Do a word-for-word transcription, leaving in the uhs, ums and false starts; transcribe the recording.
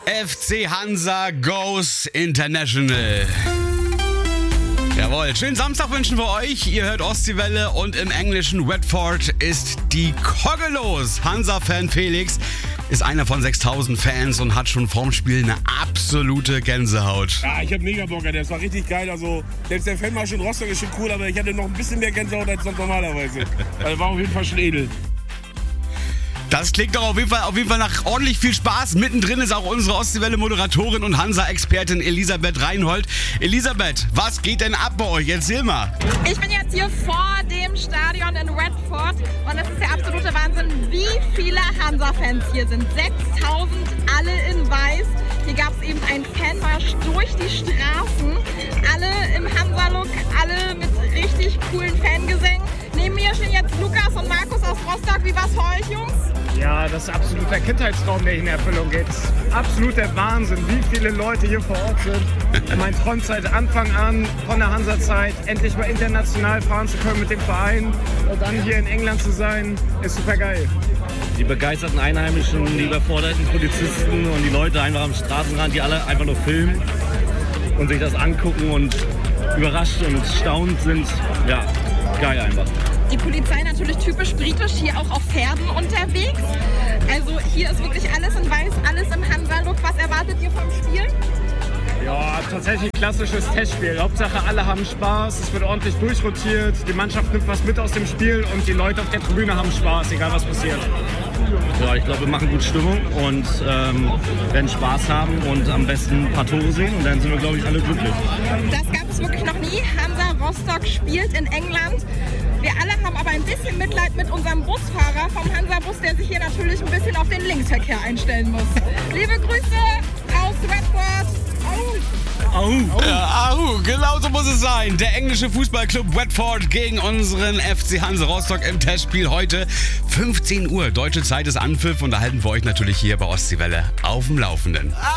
F C Hansa goes international. Jawohl, schönen Samstag wünschen wir euch. Ihr hört Ostseewelle und im englischen Watford ist die Kogge los. Hansa-Fan Felix ist einer von sechstausend Fans und hat schon vorm Spiel eine absolute Gänsehaut. Ja, ich hab mega Bock, das war richtig geil. Also, selbst der Fanmarsch in Rostock ist schon cool, aber ich hatte noch ein bisschen mehr Gänsehaut als sonst normalerweise. Also, war auf jeden Fall schon edel. Das klingt doch auf jeden Fall, auf jeden Fall nach ordentlich viel Spaß. Mittendrin ist auch unsere Ostseewelle-Moderatorin und Hansa-Expertin Elisabeth Reinhold. Elisabeth, was geht denn ab bei euch? Erzähl mal. Ich bin jetzt hier vor dem Stadion in Watford und es ist der absolute Wahnsinn, wie viele Hansa-Fans hier sind. sechstausend, alle in weiß. Hier gab es eben einen Fanmarsch durch die Straßen. Alle im Hansa-Look, alle mit richtig coolen Fangesängen. Neben mir stehen jetzt Lukas und Markus aus Rostock. Wie war's für euch, Jungs? Ja, das ist absolut der Kindheitstraum, der hier in Erfüllung geht. Absolut der Wahnsinn, wie viele Leute hier vor Ort sind. Mein Traum seit Anfang an von der Hansa-Zeit, endlich mal international fahren zu können mit dem Verein und dann hier in England zu sein, ist super geil. Die begeisterten Einheimischen, die überforderten Polizisten und die Leute einfach am Straßenrand, die alle einfach nur filmen und sich das angucken und überrascht und staunt sind. Ja, geil einfach. Die Polizei natürlich typisch britisch, hier auch auf Pferden unterwegs. Also hier ist wirklich alles in weiß, alles im Hansa-Look. Was erwartet ihr vom Spiel? Ja, tatsächlich klassisches Testspiel. Hauptsache alle haben Spaß, es wird ordentlich durchrotiert, die Mannschaft nimmt was mit aus dem Spiel und die Leute auf der Tribüne haben Spaß, egal was passiert. Ja, ich glaube, wir machen gut Stimmung und ähm, werden Spaß haben und am besten ein paar Tore sehen und dann sind wir, glaube ich, alle glücklich. Das gab es wirklich noch nie. Hansa Rostock spielt in England. Wir alle haben aber ein bisschen Mitleid mit unserem Busfahrer vom Hansa-Bus, der sich hier natürlich ein bisschen auf den Linksverkehr einstellen muss. Liebe Grüße aus Watford. Au. Ja, au, genau so muss es sein. Der englische Fußballclub Watford gegen unseren F C Hansa Rostock im Testspiel heute fünfzehn Uhr. Deutsche Zeit ist Anpfiff und da halten wir euch natürlich hier bei Ostseewelle auf dem Laufenden.